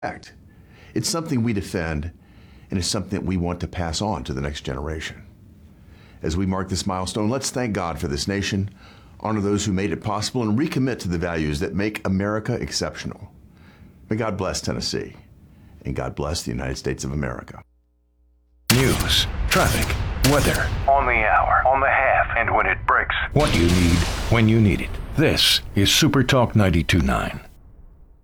Act. It's something we defend, and it's something that we want to pass on to the next generation. As we mark this milestone, let's thank God for this nation, honor those who made it possible, and recommit to the values that make America exceptional. May God bless Tennessee, and God bless the United States of America. News, traffic, weather. On the hour, on the half, and when it breaks. What you need, when you need it. This is Super Talk 92.9.